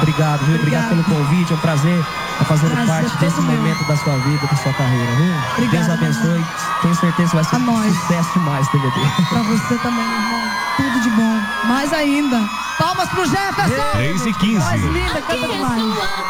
Obrigado, viu? Obrigado pelo convite. É um prazer estar fazendo parte desse momento da sua vida, da sua carreira, viu? Obrigada, Deus abençoe. Tenho certeza que vai ser um sucesso demais o DVD. Pra você também, meu irmão. Tudo de bom. Mais ainda. Palmas pro Jefferson. 3h15. Mais linda, canta demais.